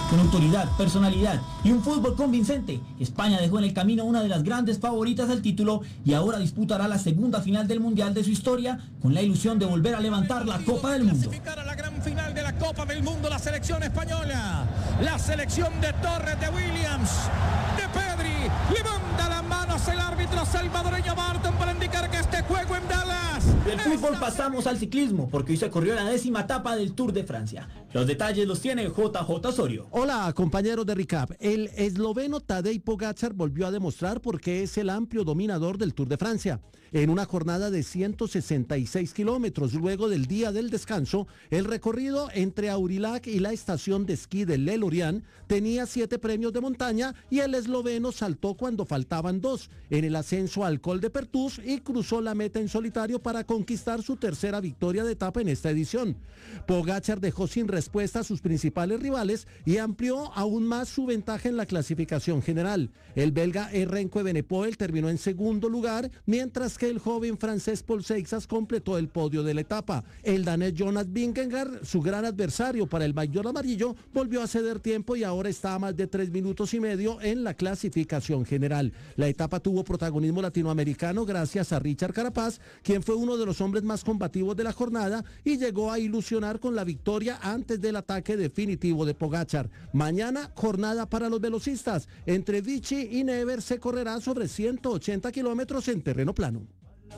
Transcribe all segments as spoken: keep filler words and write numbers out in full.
Con autoridad, personalidad y un fútbol convincente, España dejó en el camino una de las grandes favoritas al título y ahora disputará la segunda final del Mundial de su historia con la ilusión de volver a levantar la Copa del Mundo. Clasificar a la gran final de la Copa del Mundo, la selección española, la selección de Torres, de Williams, de Pedri, levanta las manos el árbitro salvadoreño Barton para indicar que este juego en Dallas. Del fútbol pasamos al ciclismo, porque hoy se corrió la décima etapa del Tour de Francia. Los detalles los tiene J J Osorio. Hola, compañeros de Recap. El esloveno Tadej Pogačar volvió a demostrar por qué es el amplio dominador del Tour de Francia. En una jornada de ciento sesenta y seis kilómetros, luego del día del descanso, el recorrido entre Aurillac y la estación de esquí de Le Lorient tenía siete premios de montaña y el esloveno saltó cuando faltaban dos en el ascenso al Col de Pertús y cruzó la meta en solitario para conquistar su tercera victoria de etapa en esta edición. Pogačar dejó sin respuesta a sus principales rivales y amplió aún más su ventaja en la clasificación general. El belga Remco Evenepoel terminó en segundo lugar, mientras que el joven francés Paul Seixas completó el podio de la etapa. El danés Jonas Vingegaard, su gran adversario para el maillot amarillo, volvió a ceder tiempo y ahora está a más de tres minutos y medio en la clasificación general. La etapa tuvo protagonismo latinoamericano gracias a Richard Carapaz, quien fue uno de los hombres más combativos de la jornada y llegó a ilusionar con la victoria antes del ataque definitivo de Pogačar. Mañana, jornada para los velocistas. Entre Vichy y Nevers se correrá sobre ciento ochenta kilómetros en terreno plano.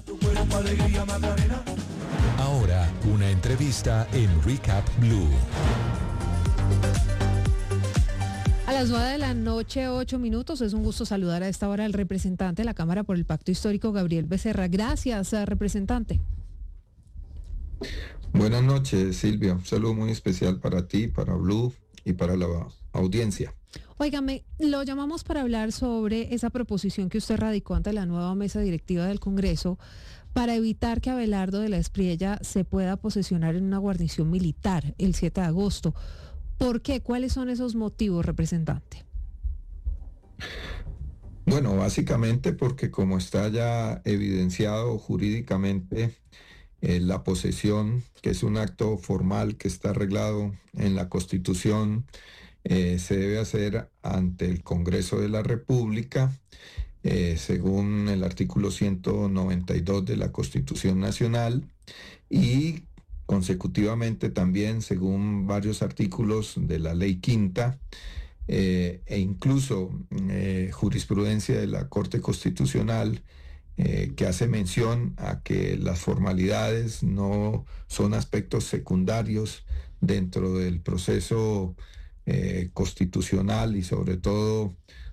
Ahora, una entrevista en Recap Blue. A las nueve de la noche, ocho minutos, es un gusto saludar a esta hora al representante de la Cámara por el Pacto Histórico, Gabriel Becerra. Gracias, representante. Buenas noches, Silvia. Un saludo muy especial para ti, para Blue y para la audiencia. Óigame, lo llamamos para hablar sobre esa proposición que usted radicó ante la nueva mesa directiva del Congreso para evitar que Abelardo de la Espriella se pueda posesionar en una guarnición militar el siete de agosto. ¿Por qué? ¿Cuáles son esos motivos, representante? Bueno, básicamente porque como está ya evidenciado jurídicamente, eh, la posesión, que es un acto formal que está arreglado en la Constitución, eh, se debe hacer ante el Congreso de la República, eh, según el artículo ciento noventa y dos de la Constitución Nacional, y consecutivamente también según varios artículos de la Ley Quinta, eh, e incluso eh, jurisprudencia de la Corte Constitucional, eh, que hace mención a que las formalidades no son aspectos secundarios dentro del proceso eh, constitucional y sobre todo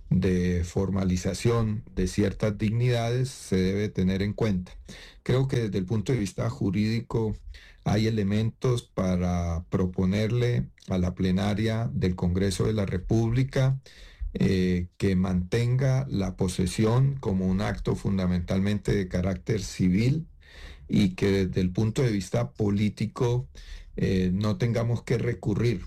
de formalización de ciertas dignidades se debe tener en cuenta. Creo que desde el punto de vista jurídico hay elementos para proponerle a la plenaria del Congreso de la República eh, que mantenga la posesión como un acto fundamentalmente de carácter civil y que desde el punto de vista político eh, no tengamos que recurrir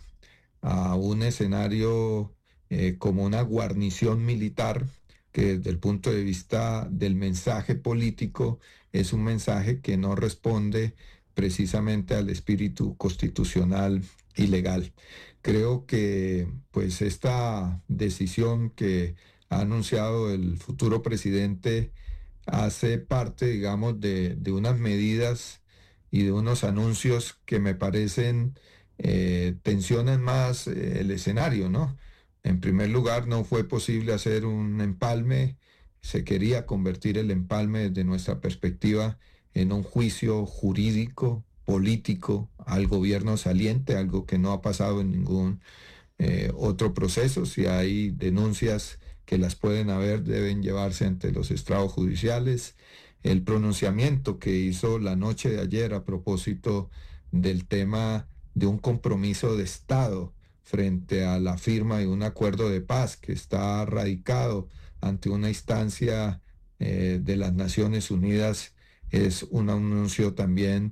a un escenario eh, como una guarnición militar, que desde el punto de vista del mensaje político es un mensaje que no responde precisamente al espíritu constitucional y legal. Creo que pues esta decisión que ha anunciado el futuro presidente hace parte, digamos, de, de unas medidas y de unos anuncios que me parecen eh, tensionan más eh, el escenario, ¿no? En primer lugar, no fue posible hacer un empalme, se quería convertir el empalme desde nuestra perspectiva en un juicio jurídico, político, al gobierno saliente, algo que no ha pasado en ningún eh, otro proceso. Si hay denuncias que las pueden haber, deben llevarse ante los estrados judiciales. El pronunciamiento que hizo la noche de ayer a propósito del tema de un compromiso de Estado frente a la firma de un acuerdo de paz que está radicado ante una instancia eh, de las Naciones Unidas, es un anuncio también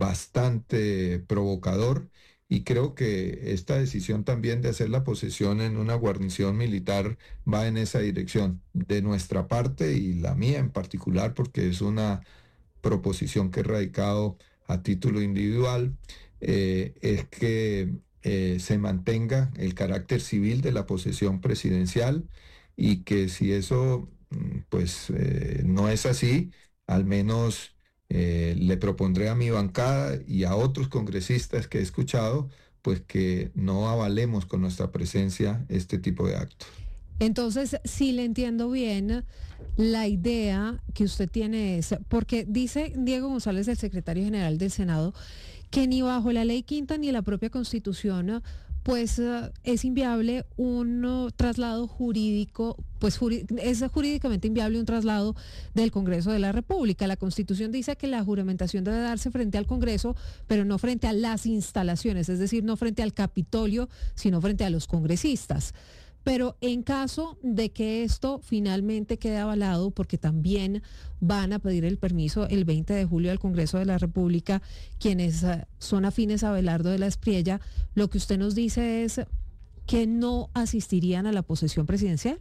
bastante provocador, y creo que esta decisión también de hacer la posesión en una guarnición militar va en esa dirección de nuestra parte y la mía en particular, porque es una proposición que he radicado a título individual, eh, es que eh, se mantenga el carácter civil de la posesión presidencial y que si eso pues eh, no es así, al menos eh, le propondré a mi bancada y a otros congresistas que he escuchado, pues que no avalemos con nuestra presencia este tipo de actos. Entonces, si le entiendo bien, la idea que usted tiene es, porque dice Diego González, el secretario general del Senado, que ni bajo la ley quinta ni la propia Constitución, pues uh, es inviable un uh, traslado jurídico, pues juri- es jurídicamente inviable un traslado del Congreso de la República. La Constitución dice que la juramentación debe darse frente al Congreso, pero no frente a las instalaciones, es decir, no frente al Capitolio, sino frente a los congresistas. Pero en caso de que esto finalmente quede avalado, porque también van a pedir el permiso el veinte de julio al Congreso de la República, quienes uh, son afines a Abelardo de la Espriella, lo que usted nos dice es que no asistirían a la posesión presidencial.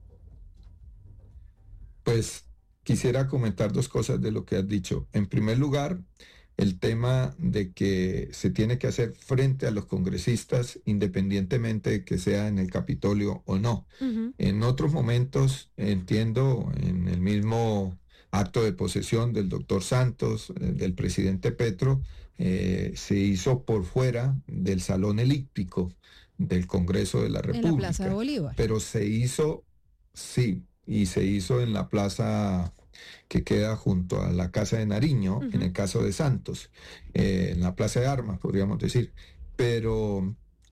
Pues quisiera comentar dos cosas de lo que has dicho. En primer lugar, el tema de que se tiene que hacer frente a los congresistas independientemente de que sea en el Capitolio o no. Uh-huh. En otros momentos, entiendo, en el mismo acto de posesión del doctor Santos, eh, del presidente Petro, eh, se hizo por fuera del salón elíptico del Congreso de la República. En la Plaza de Bolívar. Pero se hizo, sí, y se hizo en la plaza que queda junto a la Casa de Nariño, uh-huh. en el caso de Santos, eh, en la Plaza de Armas, podríamos decir, pero,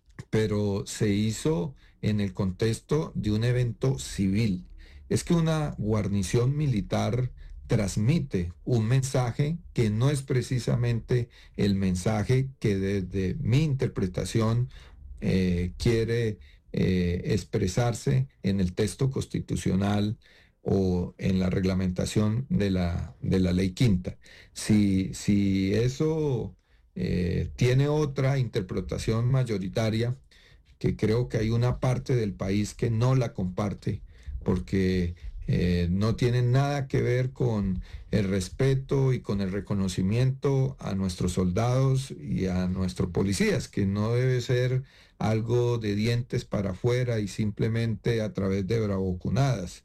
pero se hizo en el contexto de un evento civil. Es que una guarnición militar transmite un mensaje que no es precisamente el mensaje que desde mi interpretación eh, quiere eh, expresarse en el texto constitucional o en la reglamentación de la, de la ley quinta. Si, si eso eh, tiene otra interpretación mayoritaria, que creo que hay una parte del país que no la comparte, porque eh, no tiene nada que ver con el respeto y con el reconocimiento a nuestros soldados y a nuestros policías, que no debe ser algo de dientes para afuera y simplemente a través de bravuconadas.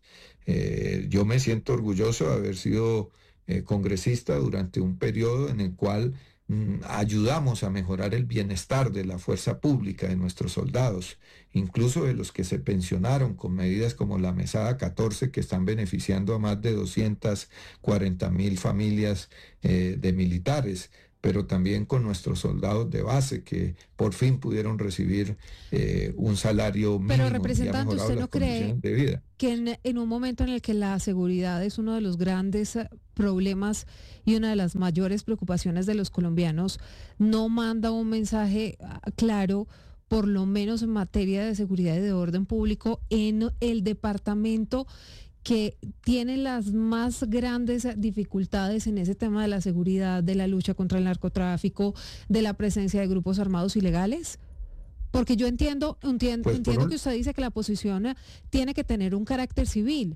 Eh, yo me siento orgulloso de haber sido eh, congresista durante un periodo en el cual mm, ayudamos a mejorar el bienestar de la fuerza pública, de nuestros soldados, incluso de los que se pensionaron con medidas como la Mesada catorce, que están beneficiando a más de doscientas cuarenta mil familias eh, de militares, pero también con nuestros soldados de base que por fin pudieron recibir eh, un salario mínimo. Pero representante, ¿usted no cree de vida. que en, en un momento en el que la seguridad es uno de los grandes problemas y una de las mayores preocupaciones de los colombianos, no manda un mensaje claro, por lo menos en materia de seguridad y de orden público, en el departamento que tiene las más grandes dificultades en ese tema de la seguridad, de la lucha contra el narcotráfico, de la presencia de grupos armados ilegales? Porque yo entiendo, entiendo, pues entiendo un... que usted dice que la posición tiene que tener un carácter civil,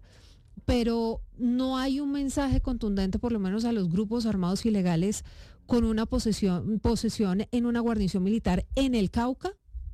pero no hay un mensaje contundente, por lo menos a los grupos armados ilegales, con una posesión, posesión en una guarnición militar en el Cauca.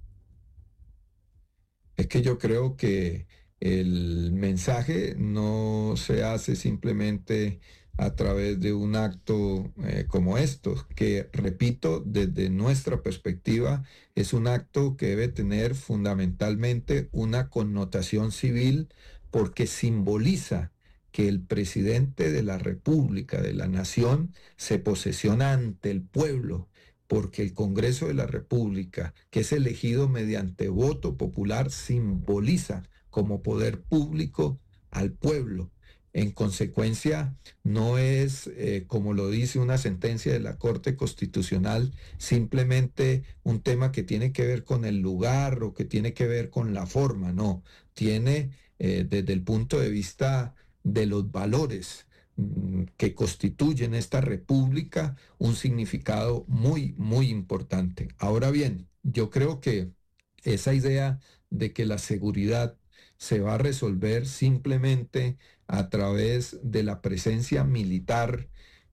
Es que yo creo que el mensaje no se hace simplemente a través de un acto eh, como estos, que, repito, desde nuestra perspectiva, es un acto que debe tener fundamentalmente una connotación civil porque simboliza que el presidente de la República, de la Nación, se posesiona ante el pueblo, porque el Congreso de la República, que es elegido mediante voto popular, simboliza como poder público al pueblo. En consecuencia, no es, eh, como lo dice una sentencia de la Corte Constitucional, simplemente un tema que tiene que ver con el lugar o que tiene que ver con la forma, no. Tiene, eh, desde el punto de vista de los valores mm, que constituyen esta república, un significado muy, muy importante. Ahora bien, yo creo que esa idea de que la seguridad se va a resolver simplemente a través de la presencia militar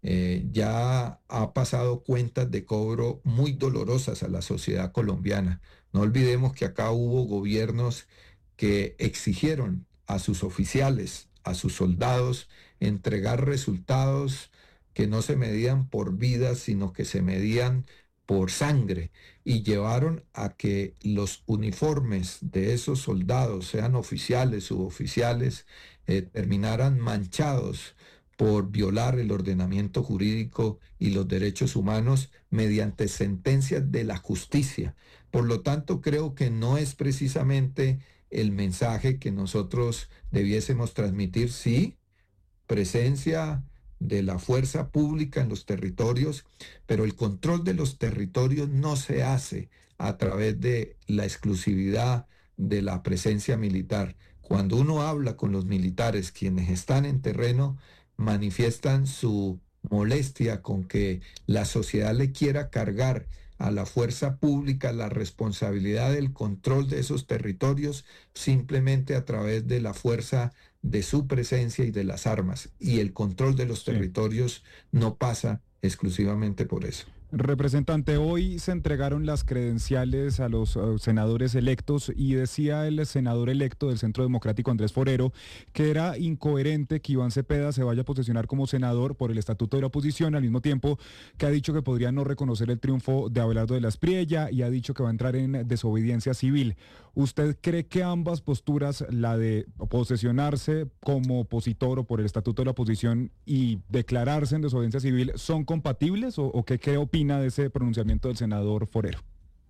eh, ya ha pasado cuentas de cobro muy dolorosas a la sociedad colombiana. No olvidemos que acá hubo gobiernos que exigieron a sus oficiales, a sus soldados, entregar resultados que no se medían por vidas, sino que se medían por sangre, y llevaron a que los uniformes de esos soldados, sean oficiales, suboficiales, eh, terminaran manchados por violar el ordenamiento jurídico y los derechos humanos mediante sentencias de la justicia. Por lo tanto, creo que no es precisamente el mensaje que nosotros debiésemos transmitir. Sí, presencia de la fuerza pública en los territorios, pero el control de los territorios no se hace a través de la exclusividad de la presencia militar. Cuando uno habla con los militares, quienes están en terreno, manifiestan su molestia con que la sociedad le quiera cargar a la fuerza pública la responsabilidad del control de esos territorios simplemente a través de la fuerza de su presencia y de las armas. Y el control de los territorios no pasa exclusivamente por eso. Representante, hoy se entregaron las credenciales a los uh, senadores electos y decía el senador electo del Centro Democrático, Andrés Forero, que era incoherente que Iván Cepeda se vaya a posesionar como senador por el estatuto de la oposición, al mismo tiempo que ha dicho que podría no reconocer el triunfo de Abelardo de la Espriella y ha dicho que va a entrar en desobediencia civil. ¿Usted cree que ambas posturas, la de posesionarse como opositor o por el estatuto de la oposición y declararse en desobediencia civil, son compatibles o, o qué cree opina de ese pronunciamiento del senador Forero?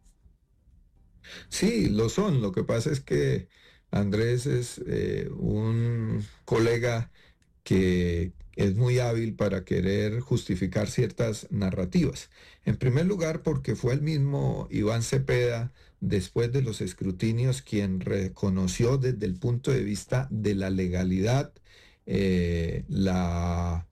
Sí, lo son. Lo que pasa es que Andrés es eh, un colega que es muy hábil para querer justificar ciertas narrativas. En primer lugar, porque fue el mismo Iván Cepeda, después de los escrutinios, quien reconoció desde el punto de vista de la legalidad eh, la...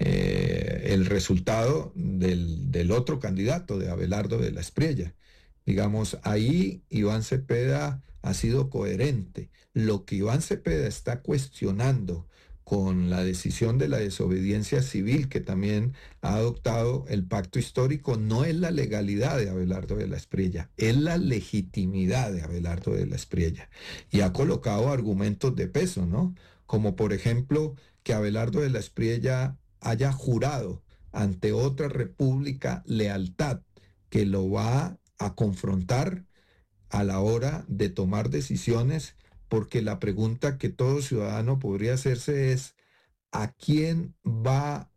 Eh, el resultado del, del otro candidato, de Abelardo de la Espriella. Digamos, ahí Iván Cepeda ha sido coherente. Lo que Iván Cepeda está cuestionando con la decisión de la desobediencia civil que también ha adoptado el pacto histórico no es la legalidad de Abelardo de la Espriella, es la legitimidad de Abelardo de la Espriella. Y ha colocado argumentos de peso, ¿no? Como por ejemplo que Abelardo de la Espriella haya jurado ante otra república lealtad que lo va a confrontar a la hora de tomar decisiones, porque la pregunta que todo ciudadano podría hacerse es: ¿a quién va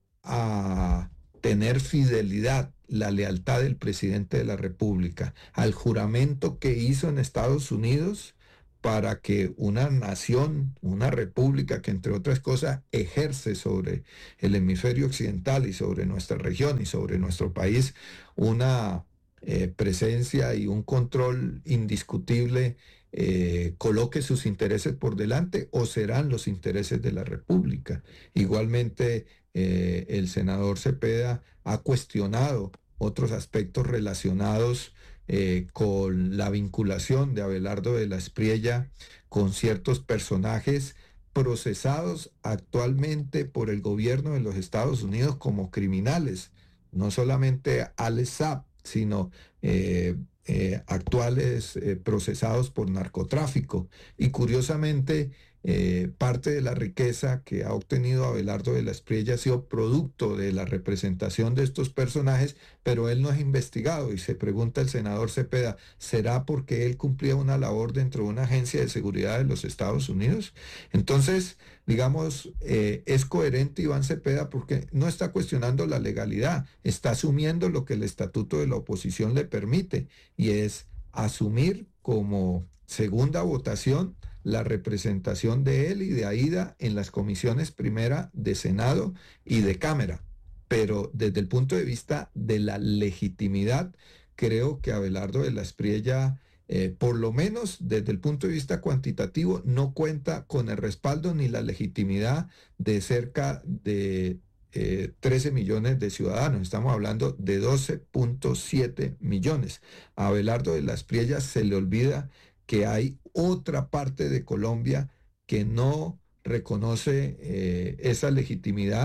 a tener fidelidad, la lealtad del presidente de la República? ¿Al juramento que hizo en Estados Unidos para que una nación, una república que entre otras cosas ejerce sobre el hemisferio occidental y sobre nuestra región y sobre nuestro país una eh, presencia y un control indiscutible, eh, coloque sus intereses por delante, o serán los intereses de la República? Igualmente, eh, el senador Cepeda ha cuestionado otros aspectos relacionados Eh, con la vinculación de Abelardo de la Espriella con ciertos personajes procesados actualmente por el gobierno de los Estados Unidos como criminales, no solamente Alex Saab, sino eh, eh, actuales eh, procesados por narcotráfico. Y curiosamente, eh, parte de la riqueza que ha obtenido Abelardo de la Espriella ha sido producto de la representación de estos personajes, pero él no es investigado. Y se pregunta el senador Cepeda, ¿será porque él cumplía una labor dentro de una agencia de seguridad de los Estados Unidos? Entonces, digamos, eh, es coherente Iván Cepeda porque no está cuestionando la legalidad, está asumiendo lo que el estatuto de la oposición le permite, y es asumir como segunda votación la representación de él y de Aída en las comisiones primera de Senado y de Cámara. Pero desde el punto de vista de la legitimidad, creo que Abelardo de la Espriella, eh, por lo menos desde el punto de vista cuantitativo, no cuenta con el respaldo ni la legitimidad de cerca de eh, trece millones de ciudadanos. Estamos hablando de doce punto siete millones. A Abelardo de la Espriella se le olvida que hay otra parte de Colombia que no reconoce eh, esa legitimidad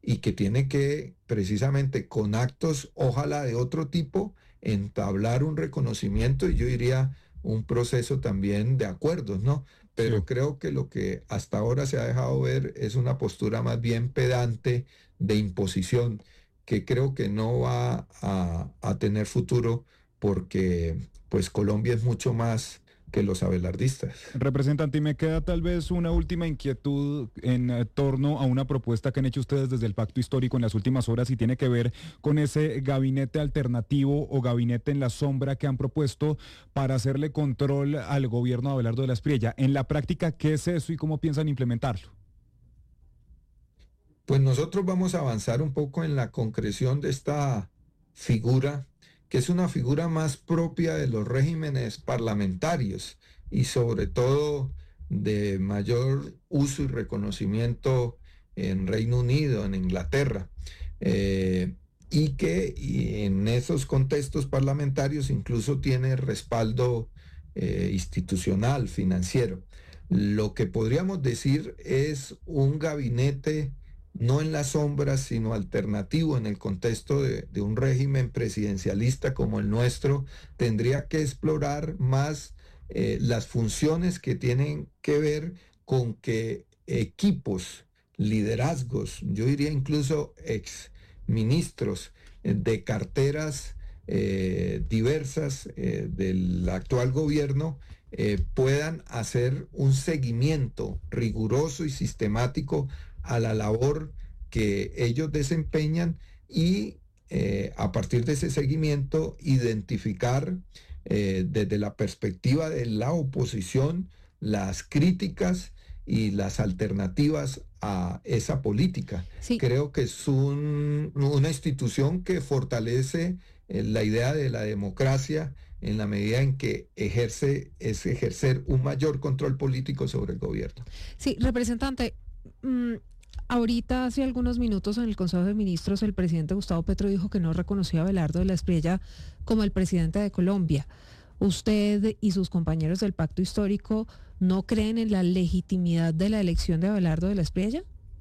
y que tiene que precisamente con actos, ojalá de otro tipo, entablar un reconocimiento y yo diría un proceso también de acuerdos, ¿no? Pero Sí. creo que lo que hasta ahora se ha dejado ver es una postura más bien pedante de imposición, que creo que no va a, a tener futuro porque pues Colombia es mucho más que los abelardistas. Representante, y me queda tal vez una última inquietud en eh, torno a una propuesta que han hecho ustedes desde el Pacto Histórico en las últimas horas y tiene que ver con ese gabinete alternativo o gabinete en la sombra que han propuesto para hacerle control al gobierno de Abelardo de la Espriella. En la práctica, ¿qué es eso y cómo piensan implementarlo? Pues nosotros vamos a avanzar un poco en la concreción de esta figura, que es una figura más propia de los regímenes parlamentarios y sobre todo de mayor uso y reconocimiento en Reino Unido, en Inglaterra, eh, y que y en esos contextos parlamentarios incluso tiene respaldo eh, institucional, financiero. Lo que podríamos decir es un gabinete no en las sombras, sino alternativo en el contexto de, de un régimen presidencialista como el nuestro, tendría que explorar más eh, las funciones que tienen que ver con que equipos, liderazgos, yo diría incluso ex ministros eh, de carteras eh, diversas eh, del actual gobierno, eh, puedan hacer un seguimiento riguroso y sistemático a la labor que ellos desempeñan y eh, a partir de ese seguimiento identificar eh, desde la perspectiva de la oposición las críticas y las alternativas a esa política. Sí. Creo que es un, una institución que fortalece eh, la idea de la democracia en la medida en que ejerce, es ejercer un mayor control político sobre el gobierno. Sí, representante, mmm, ahorita hace algunos minutos en el Consejo de Ministros el presidente Gustavo Petro dijo que no reconocía a Abelardo de la Espriella como el presidente de Colombia. ¿Usted y sus compañeros del Pacto Histórico no creen en la legitimidad de la elección de Abelardo de la Espriella?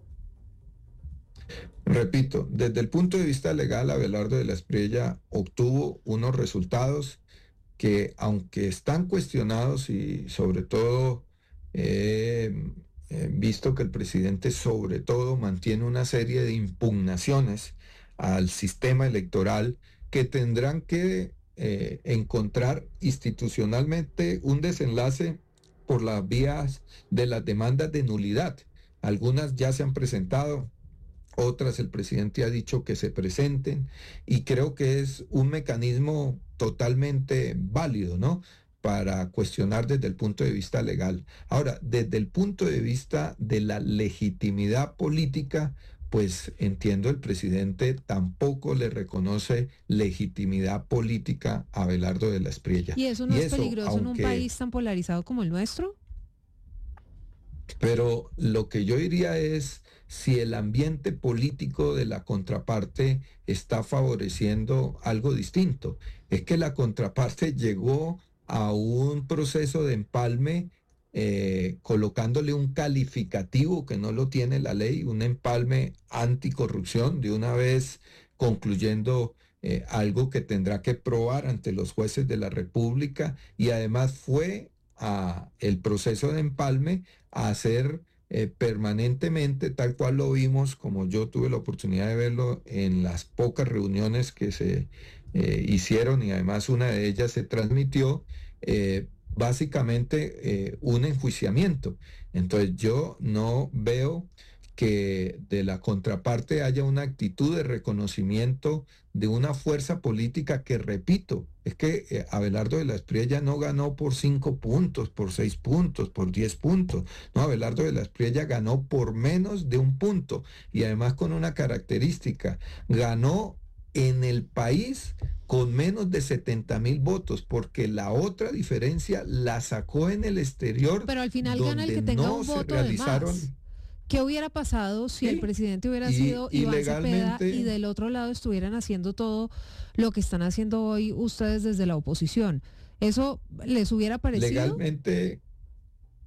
Repito, desde el punto de vista legal, Abelardo de la Espriella obtuvo unos resultados que, aunque están cuestionados y sobre todo eh, eh, visto que el presidente sobre todo mantiene una serie de impugnaciones al sistema electoral que tendrán que eh, encontrar institucionalmente un desenlace por las vías de las demandas de nulidad. Algunas ya se han presentado, otras el presidente ha dicho que se presenten y creo que es un mecanismo totalmente válido, ¿no?, para cuestionar desde el punto de vista legal. Ahora, desde el punto de vista de la legitimidad política, pues entiendo el presidente tampoco le reconoce legitimidad política a Abelardo de la Espriella. ¿Y eso no y es eso, peligroso aunque, en un país tan polarizado como el nuestro? Pero lo que yo diría es, si el ambiente político de la contraparte está favoreciendo algo distinto, es que la contraparte llegó a un proceso de empalme eh, colocándole un calificativo que no lo tiene la ley, un empalme anticorrupción, de una vez concluyendo eh, algo que tendrá que probar ante los jueces de la República, y además fue a el proceso de empalme a hacer eh, permanentemente, tal cual lo vimos, como yo tuve la oportunidad de verlo en las pocas reuniones que se eh, hicieron, y además una de ellas se transmitió, eh, básicamente eh, un enjuiciamiento. Entonces yo no veo que de la contraparte haya una actitud de reconocimiento de una fuerza política que, repito, es que eh, Abelardo de la Espriella no ganó por cinco puntos, por seis puntos, por diez puntos. No, Abelardo de la Espriella ganó por menos de un punto y además con una característica, ganó en el país con menos de setenta mil votos, porque la otra diferencia la sacó en el exterior. Pero al final gana el que tenga no un voto de más. ¿Qué hubiera pasado si sí, el presidente hubiera y, sido y Iván legalmente, Cepeda y del otro lado estuvieran haciendo todo lo que están haciendo hoy ustedes desde la oposición? ¿Eso les hubiera parecido? Legalmente,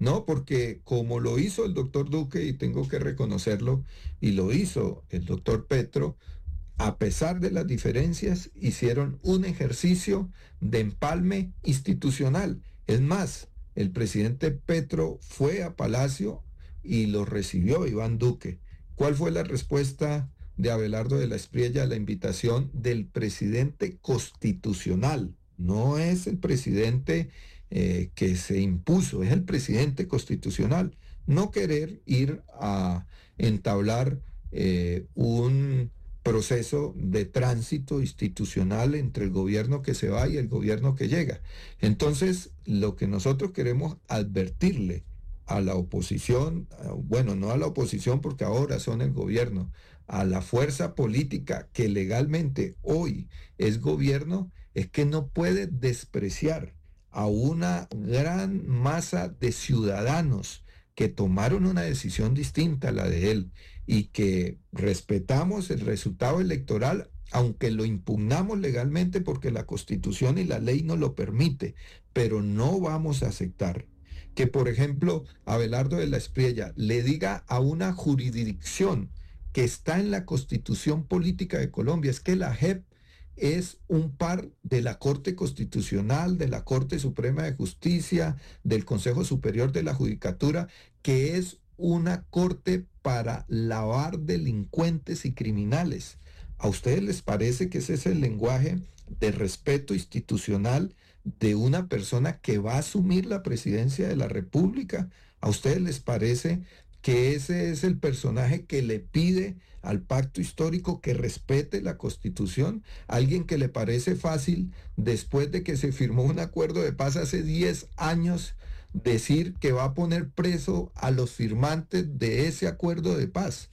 No, porque como lo hizo el doctor Duque, y tengo que reconocerlo, y lo hizo el doctor Petro, a pesar de las diferencias, hicieron un ejercicio de empalme institucional. Es más, el presidente Petro fue a Palacio y lo recibió Iván Duque. ¿Cuál fue la respuesta de Abelardo de la Espriella a la invitación del presidente constitucional? No es el presidente eh, que se impuso, es el presidente constitucional. No querer ir a entablar eh, un proceso de tránsito institucional entre el gobierno que se va y el gobierno que llega. Entonces, lo que nosotros queremos advertirle a la oposición, bueno, no a la oposición porque ahora son el gobierno, a la fuerza política que legalmente hoy es gobierno, es que no puede despreciar a una gran masa de ciudadanos que tomaron una decisión distinta a la de él y que respetamos el resultado electoral, aunque lo impugnamos legalmente porque la Constitución y la ley nos lo permite, pero no vamos a aceptar que, por ejemplo, Abelardo de la Espriella le diga a una jurisdicción que está en la Constitución Política de Colombia, es que la J E P es un par de la Corte Constitucional, de la Corte Suprema de Justicia, del Consejo Superior de la Judicatura, que es una corte para lavar delincuentes y criminales. ¿A ustedes les parece que ese es el lenguaje de respeto institucional de una persona que va a asumir la presidencia de la República? ¿A ustedes les parece que ese es el personaje que le pide al pacto histórico que respete la Constitución? ¿Alguien que le parece fácil, después de que se firmó un acuerdo de paz hace diez años, decir que va a poner preso a los firmantes de ese acuerdo de paz?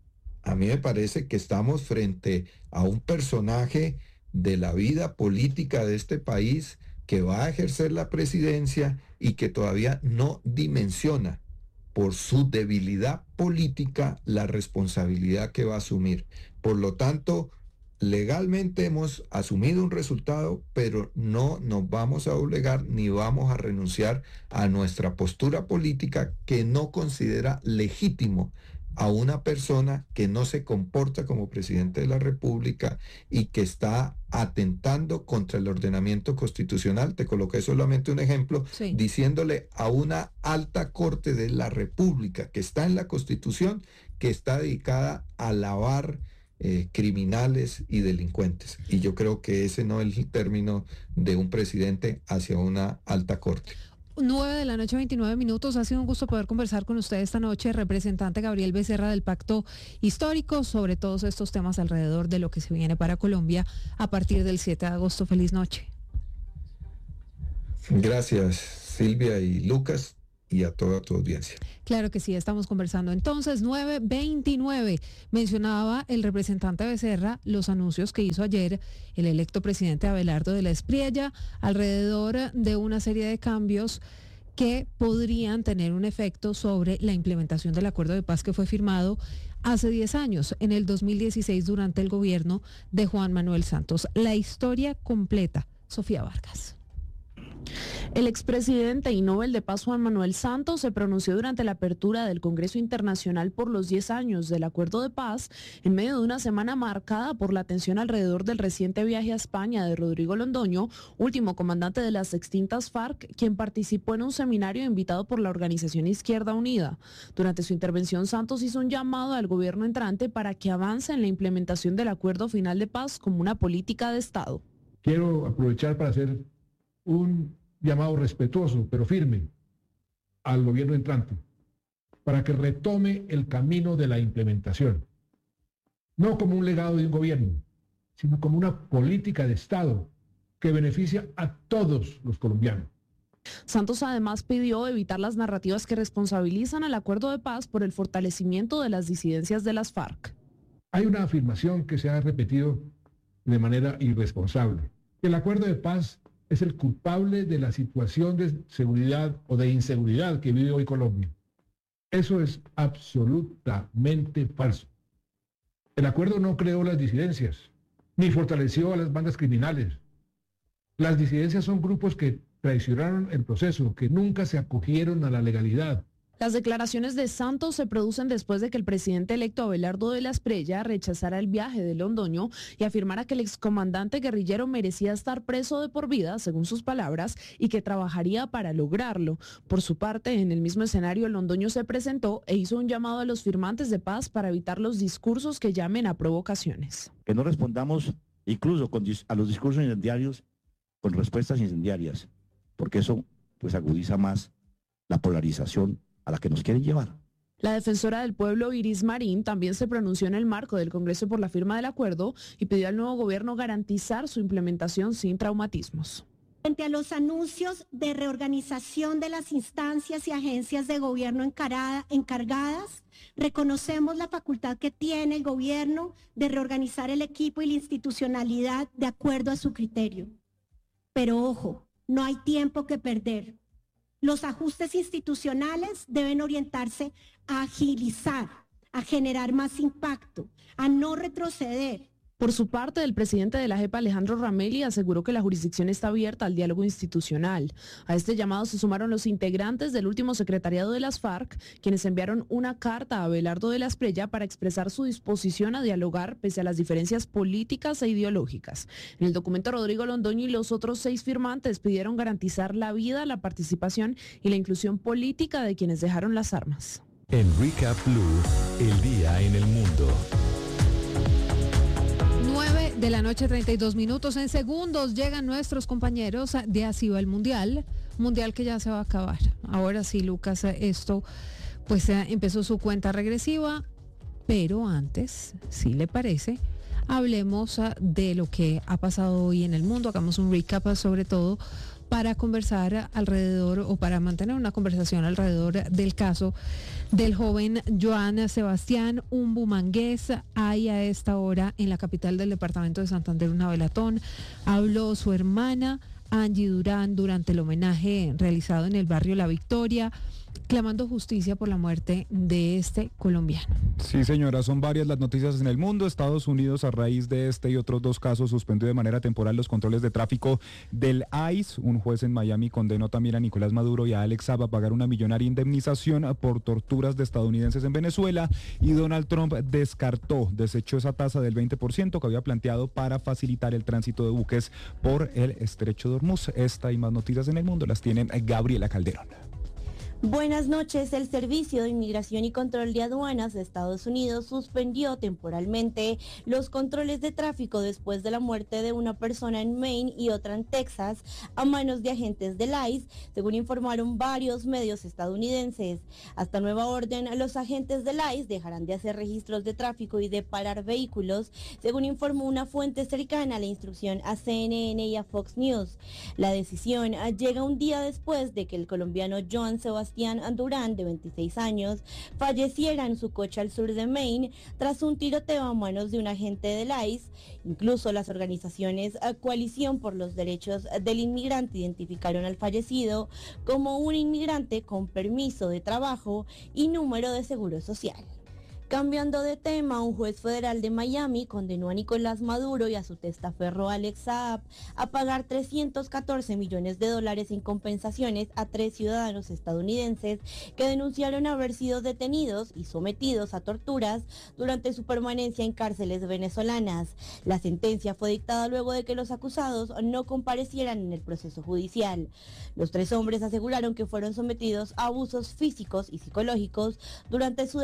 A mí me parece que estamos frente a un personaje de la vida política de este país que va a ejercer la presidencia y que todavía no dimensiona por su debilidad política la responsabilidad que va a asumir. Por lo tanto, legalmente hemos asumido un resultado, pero no nos vamos a doblegar ni vamos a renunciar a nuestra postura política que no considera legítimo a una persona que no se comporta como presidente de la República y que está atentando contra el ordenamiento constitucional. Te coloqué solamente un ejemplo, sí, diciéndole a una alta corte de la República que está en la Constitución, que está dedicada a lavar eh, criminales y delincuentes. Y yo creo que ese no es el término de un presidente hacia una alta corte. nueve de la noche, veintinueve minutos. Ha sido un gusto poder conversar con usted esta noche, representante Gabriel Becerra del Pacto Histórico, sobre todos estos temas alrededor de lo que se viene para Colombia a partir del siete de agosto. Feliz noche. Gracias, Silvia y Lucas, y a toda tu audiencia. Claro que sí, estamos conversando entonces. Nueve veintinueve. Mencionaba el representante Becerra los anuncios que hizo ayer el electo presidente Abelardo de la Espriella alrededor de una serie de cambios que podrían tener un efecto sobre la implementación del acuerdo de paz que fue firmado hace diez años, en el dos mil dieciséis, durante el gobierno de Juan Manuel Santos. La historia completa, Sofía Vargas. El expresidente y Nobel de Paz Juan Manuel Santos se pronunció durante la apertura del Congreso Internacional por los diez años del Acuerdo de Paz en medio de una semana marcada por la tensión alrededor del reciente viaje a España de Rodrigo Londoño, último comandante de las extintas FARC, quien participó en un seminario invitado por la organización Izquierda Unida. Durante su intervención, Santos hizo un llamado al gobierno entrante para que avance en la implementación del Acuerdo Final de Paz como una política de Estado. Quiero aprovechar para hacer un llamado respetuoso, pero firme, al gobierno entrante, para que retome el camino de la implementación. No como un legado de un gobierno, sino como una política de Estado que beneficia a todos los colombianos. Santos además pidió evitar las narrativas que responsabilizan al acuerdo de paz por el fortalecimiento de las disidencias de las FARC. Hay una afirmación que se ha repetido de manera irresponsable. El acuerdo de paz es el culpable de la situación de seguridad o de inseguridad que vive hoy Colombia. Eso es absolutamente falso. El acuerdo no creó las disidencias, ni fortaleció a las bandas criminales. Las disidencias son grupos que traicionaron el proceso, que nunca se acogieron a la legalidad. Las declaraciones de Santos se producen después de que el presidente electo Abelardo de la Espriella rechazara el viaje de Londoño y afirmara que el excomandante guerrillero merecía estar preso de por vida, según sus palabras, y que trabajaría para lograrlo. Por su parte, en el mismo escenario, Londoño se presentó e hizo un llamado a los firmantes de paz para evitar los discursos que llamen a provocaciones. Que no respondamos incluso con, a los discursos incendiarios con respuestas incendiarias, porque eso pues agudiza más la polarización a la que nos quieren llevar. La defensora del pueblo, Iris Marín, también se pronunció en el marco del Congreso por la firma del acuerdo y pidió al nuevo gobierno garantizar su implementación sin traumatismos. Frente a los anuncios de reorganización de las instancias y agencias de gobierno encarada, encargadas, reconocemos la facultad que tiene el gobierno de reorganizar el equipo y la institucionalidad de acuerdo a su criterio. Pero ojo, no hay tiempo que perder. Los ajustes institucionales deben orientarse a agilizar, a generar más impacto, a no retroceder. Por su parte, el presidente de la JEP, Alejandro Ramelli, aseguró que la jurisdicción está abierta al diálogo institucional. A este llamado se sumaron los integrantes del último secretariado de las FARC, quienes enviaron una carta a Abelardo de la Espriella para expresar su disposición a dialogar pese a las diferencias políticas e ideológicas. En el documento, Rodrigo Londoño y los otros seis firmantes pidieron garantizar la vida, la participación y la inclusión política de quienes dejaron las armas. En Recap Blue, el día en el mundo. nueve de la noche, treinta y dos minutos. En segundos llegan nuestros compañeros de Así va el Mundial. Mundial que ya se va a acabar. Ahora sí, Lucas, esto pues empezó su cuenta regresiva. Pero antes, si le parece, hablemos de lo que ha pasado hoy en el mundo. Hagamos un recap sobre todo para conversar alrededor o para mantener una conversación alrededor del caso del joven Joan Sebastián Umbumangués. Hay a esta hora en la capital del departamento de Santander una velatón. Habló su hermana Angie Durán durante el homenaje realizado en el barrio La Victoria, clamando justicia por la muerte de este colombiano. Sí, señora, son varias las noticias en el mundo. Estados Unidos, a raíz de este y otros dos casos, suspendió de manera temporal los controles de tráfico del I C E. Un juez en Miami condenó también a Nicolás Maduro y a Alex Saab a pagar una millonaria indemnización por torturas de estadounidenses en Venezuela. Y Donald Trump descartó, desechó esa tasa del veinte por ciento que había planteado para facilitar el tránsito de buques por el estrecho de Hormuz. Esta y más noticias en el mundo las tiene Gabriela Calderón. Buenas noches. El Servicio de Inmigración y Control de Aduanas de Estados Unidos suspendió temporalmente los controles de tráfico después de la muerte de una persona en Maine y otra en Texas a manos de agentes del I C E, según informaron varios medios estadounidenses. Hasta nueva orden, los agentes del I C E dejarán de hacer registros de tráfico y de parar vehículos, según informó una fuente cercana a la instrucción a C N N y a Fox News. La decisión llega un día después de que el colombiano Joan Sebastián Durán, de veintiséis años, falleciera en su coche al sur de Maine tras un tiroteo a manos de un agente del I C E. Incluso las organizaciones Coalición por los Derechos del Inmigrante identificaron al fallecido como un inmigrante con permiso de trabajo y número de seguro social. Cambiando de tema, un juez federal de Miami condenó a Nicolás Maduro y a su testaferro Alex Saab a pagar trescientos catorce millones de dólares en compensaciones a tres ciudadanos estadounidenses que denunciaron haber sido detenidos y sometidos a torturas durante su permanencia en cárceles venezolanas. La sentencia fue dictada luego de que los acusados no comparecieran en el proceso judicial. Los tres hombres aseguraron que fueron sometidos a abusos físicos y psicológicos durante su